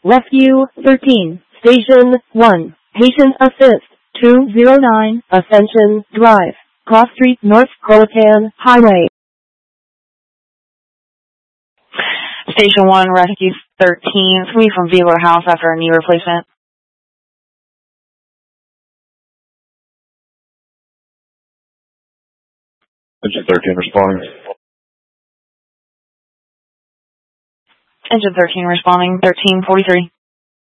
Rescue 13, Station 1, Patient Assist 209, Ascension Drive, Cross Street, North Croatan Highway. Station 1, Rescue 13. It's going to be from Veeler House after a knee replacement. Engine 13 responding. Engine 13 responding, 1343.